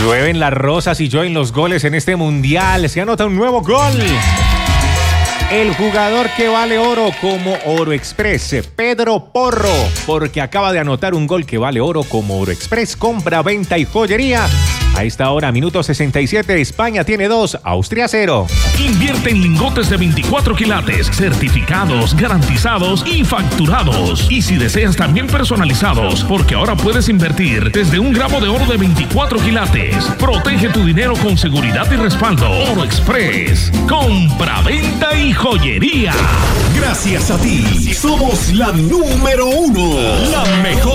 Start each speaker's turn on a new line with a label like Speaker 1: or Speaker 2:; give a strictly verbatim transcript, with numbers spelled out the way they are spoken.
Speaker 1: Llueven las rosas y llueven los goles en este mundial. Se anota un nuevo gol. El jugador que vale oro como Oro Express, Pedro Porro, porque acaba de anotar un gol que vale oro como Oro Express, compra, venta y joyería. A esta hora, minuto sesenta y siete, España tiene dos, Austria cero.
Speaker 2: Invierte en lingotes de veinticuatro quilates, certificados, garantizados y facturados. Y si deseas también personalizados, porque ahora puedes invertir desde un gramo de oro de veinticuatro quilates. Protege tu dinero con seguridad y respaldo. Oro Express, compra, venta y joyería.
Speaker 3: Gracias a ti, somos la número uno, la mejor.